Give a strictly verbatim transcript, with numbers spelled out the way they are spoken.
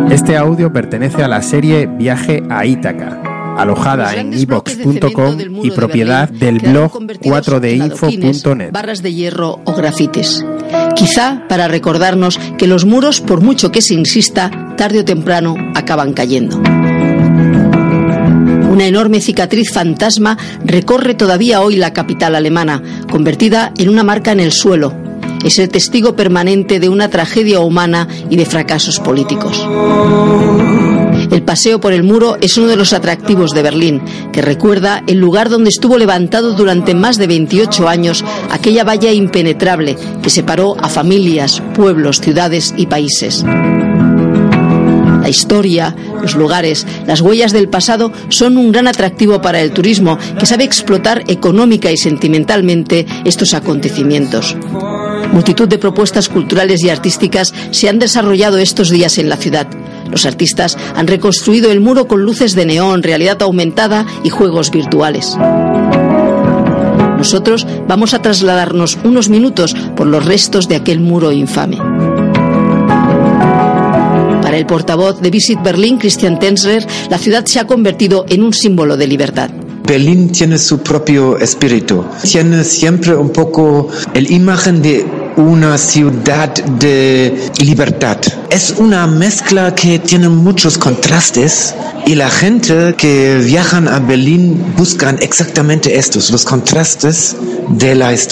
Este audio pertenece a la serie Viaje a Ítaca, alojada en i vox punto com y propiedad del blog cuatro d info punto net. Barras de hierro o grafitis. Quizá para recordarnos que los muros, por mucho que se insista, tarde o temprano acaban cayendo. Una enorme cicatriz fantasma recorre todavía hoy la capital alemana, convertida en una marca en el suelo. Es el testigo permanente de una tragedia humana y de fracasos políticos. El paseo por el muro es uno de los atractivos de Berlín, que recuerda el lugar donde estuvo levantado durante más de veintiocho años aquella valla impenetrable que separó a familias, pueblos, ciudades y países. La historia, los lugares, las huellas del pasado son un gran atractivo para el turismo, que sabe explotar económica y sentimentalmente estos acontecimientos. Multitud de propuestas culturales y artísticas se han desarrollado estos días en la ciudad. Los artistas han reconstruido el muro con luces de neón, realidad aumentada y juegos virtuales. Nosotros vamos a trasladarnos unos minutos por los restos de aquel muro infame. Para el portavoz de Visit Berlin, Christian Tenzler, la ciudad se ha convertido en un símbolo de libertad. Berlín tiene su propio espíritu. Tiene siempre un poco el imagen de una ciudad de libertad. Es una mezcla que tiene muchos contrastes y la gente que viajan a Berlín buscan exactamente estos, los contrastes de la historia.